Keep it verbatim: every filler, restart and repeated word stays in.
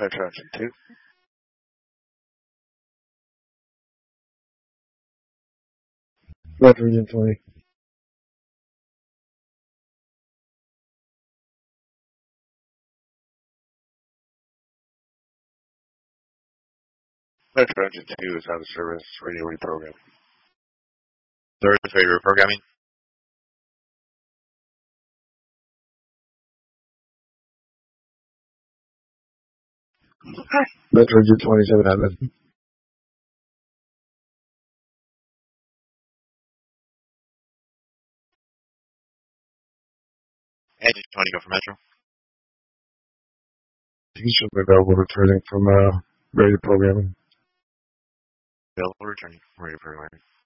Metro Engine two. Metro Engine twenty. Metro Engine two is out of service. Radio reprogram. Third is radio reprogramming. Metro Engine twenty-seven admin. Engine twenty, go for Metro. He should be available returning from uh, radio programming. Available returning from radio programming.